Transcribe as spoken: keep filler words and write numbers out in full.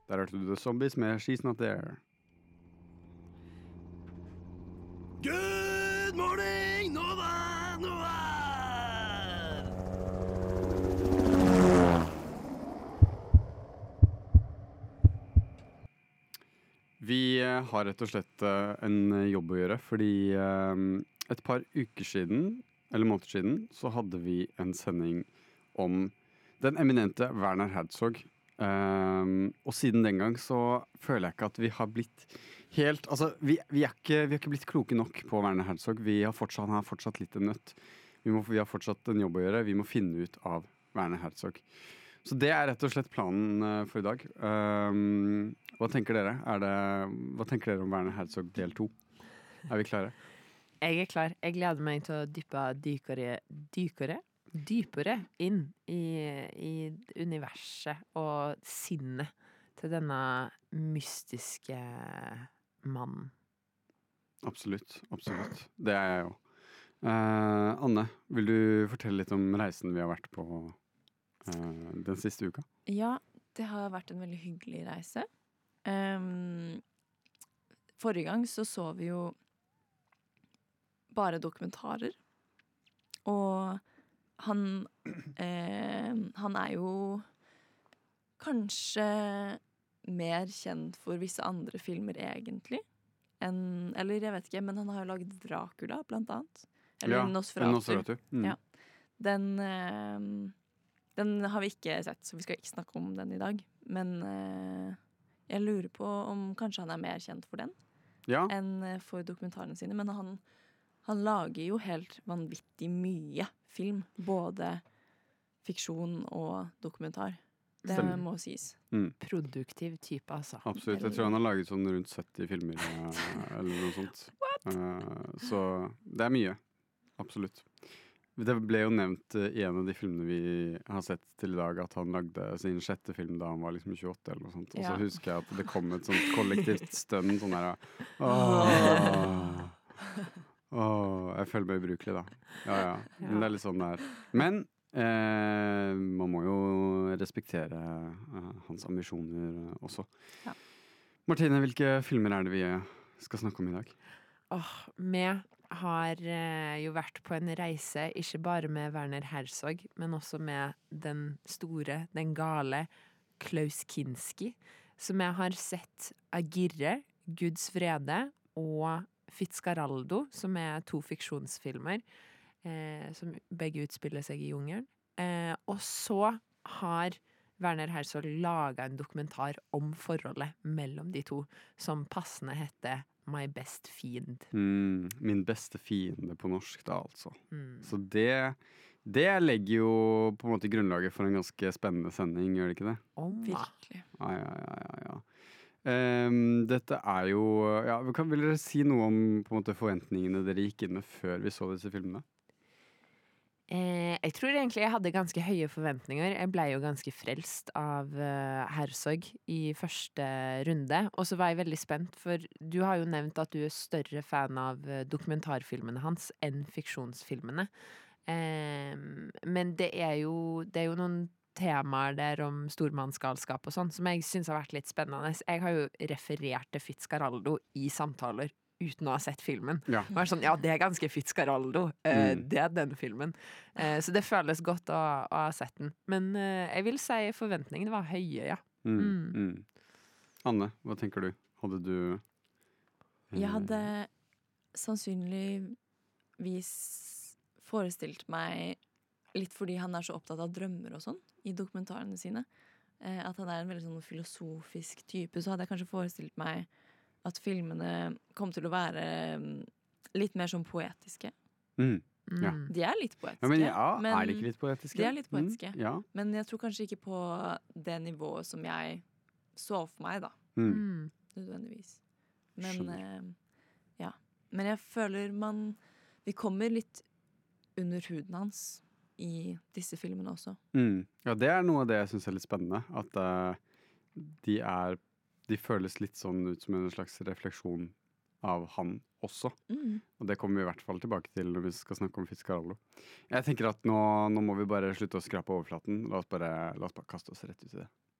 Der hørte du The Zombies med She's Not There. Good morning, Nova, Nova! Vi eh, har rett og slett eh, en jobb å gjøre, fordi eh, et par uker siden, eller måneder siden, så hadde vi en sending om den eminente Werner Herzog. Um, og siden den gang så føler jeg ikke at vi har blitt helt Altså, vi, vi, er, ikke, vi er ikke blitt kloke nok på Werner Herzog. Vi har fortsatt, han har fortsatt litt en nøtt. Vi, må, vi har fortsatt en jobb å gjøre. Vi må finne ut av Werner Herzog. Så det er rett og slett planen uh, for i dag. Um, hva tenker dere? Er det, hva tenker dere om Werner Herzog del to? Er vi klare? Jeg er klar. Jeg gleder meg til å dyppe dykere, dykere? dypere inn i, i universet og sinnet til denne mystiske mannen. Absolutt. Absolutt. Det er jeg jo. Uh, Anne, vil du fortelle litt om reisen vi har vært på uh, den siste uka? Ja, det har vært en veldig hyggelig reise. Um, forrige gang så så vi jo bare dokumentarer. Og han, eh, han er jo kanskje mer kjent for visse andre filmer egentlig. En, eller jeg vet ikke, men han har jo laget Dracula, blant annet. Eller Ja, Nosferatu. Nosferatu. Mm. Ja. Den, eh, den har vi ikke sett, så vi skal ikke snakke om den i dag. Men eh, jeg lurer på om kanskje han er mer kjent for den Ja. enn eh, for dokumentarene sine. Men han, han lager jo helt vanvittig mye film. Både fiksjon og dokumentar. Det Stemmer. må sies. Mm. Produktiv type, altså. Absolutt. Jeg tror han har laget sånn rundt sytti filmer eh, eller noe sånt. Eh, så det er mye. Absolutt. Det ble jo nevnt eh, i en av de filmene vi har sett til i dag, at han lagde sin sjette film da han var liksom tjueåtte eller noe sånt. Og så Ja. husker jeg at det kom et sånt kollektivt stønn sånn der Åh. Åh, jeg føler meg ubrukelig da. Ja, ja. Men det er litt sånn det er. Men eh, man må jo respektere eh, hans ambisjoner også. Ja. Martine, hvilke filmer er det vi skal snakke om i dag? Åh, vi har eh, jo vært på en reise, ikke bare med Werner Herzog, men også med den store, den gale Klaus Kinski. Så vi har sett Agirre, Guds vrede og Fitzcarraldo, som er to fiksjonsfilmer, eh, som begge utspiller seg i jungelen. Eh, og så har Werner Herzog laget en dokumentar om forholdet mellom de to, som passende heter My Best Fiend. Mm, min beste fiende på norsk da, altså. Mm. Så det, det legger jo på en måte grunnlaget for en ganske spennende sending, gjør det ikke det? Oh, Virkelig. Ja, ja, ja, ja, ja. Ehm, dette er jo ja, kan, Vil dere si noe om på en måte forventningene dere gikk inn med før vi så disse filmene? Eh, jeg tror egentlig jeg hadde ganske høye forventninger. Jeg ble jo ganske frelst av eh, Herzog i første runde. Og så var jeg veldig spent, for du har jo nevnt at du er større fan av eh, dokumentarfilmene hans enn fiksjonsfilmene. Eh, men det er jo, det er jo noen temaer der om stormannsgalskap og sånn, som jeg synes har vært litt spennende. Jeg har jo referert til Fitzcarraldo i samtaler uten å ha sett filmen. Ja. Og er sånn, ja, det er ganske Fitzcarraldo. Eh, Mm. Det er den filmen. Eh, så det føles godt å, å ha sett den. Men eh, jeg vil si forventningene var høye, ja. Mm, Mm. mm. Anne, hva tenker du? Hadde du eh, Jeg hadde sannsynligvis forestilt meg, litt fordi han er så opptatt av drømmer og sånn i dokumentarene sine, eh, at han er en veldig sånn filosofisk type, så hadde jeg kanskje forestilt meg at filmene kom til å være mm, litt mer sånn poetiske. mm. Ja. Mm. De er litt poetiske. Ja, men ja, men, er de ikke litt poetiske? de er litt poetiske. Mm, ja. men jeg tror kanskje ikke på det nivået som jeg så for meg, da. Mm. Mm. Nødvendigvis. Men Skjønner. eh, ja. Men jeg føler man Vi kommer litt under huden hans i disse filmene også. Mm. Ja, det er noe av det jeg syns er litt spennende. At eh, de er De føles litt sånn ut som en slags refleksjon av han også. Mm. Og det kommer vi i hvert fall tilbake til når vi skal snakke om Fitzcarraldo. Jeg tenker at nå, nå må vi bare slutte å skrape overflaten. La oss bare, la oss bare kaste oss rett ut i det.